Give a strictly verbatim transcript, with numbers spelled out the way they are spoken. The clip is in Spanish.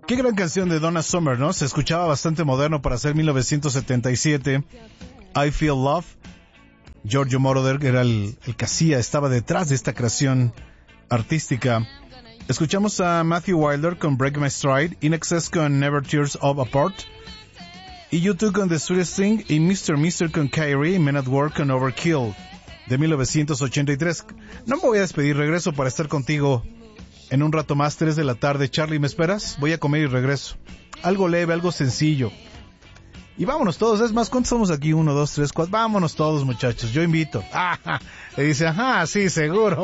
Qué gran canción de Donna Summer, ¿no? Se escuchaba bastante moderno para ser mil novecientos setenta y siete. I Feel Love. Giorgio Moroder era el, el que hacía, estaba detrás de esta creación artística. Escuchamos a Matthew Wilder con Break My Stride, In Excess con Never Tears Up Apart, y U dos con The Sweetest Thing, y mister mister con Kyrie, y Men at Work con Overkill, de mil novecientos ochenta y tres. No me voy a despedir, regreso para estar contigo en un rato más, tres de la tarde. Charlie, ¿me esperas? Voy a comer y regreso. Algo leve, algo sencillo. Y vámonos todos. Es más, ¿cuántos somos aquí? Uno, dos, tres, cuatro. Vámonos todos, muchachos. Yo invito. Ah, le dice, ajá, sí, seguro.